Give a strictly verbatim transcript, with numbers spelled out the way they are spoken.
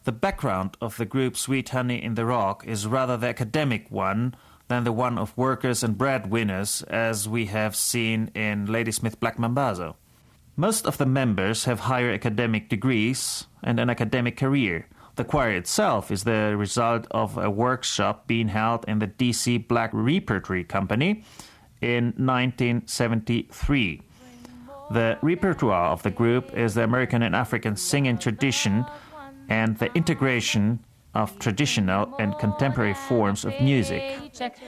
The background of the group Sweet Honey in the Rock is rather the academic one than the one of workers and breadwinners, as we have seen in Ladysmith Black Mambazo. Most of the members have higher academic degrees and an academic career. The choir itself is the result of a workshop being held in the D C Black Repertory Company in nineteen seventy-three. The repertoire of the group is the American and African singing tradition and the integration of traditional and contemporary forms of music.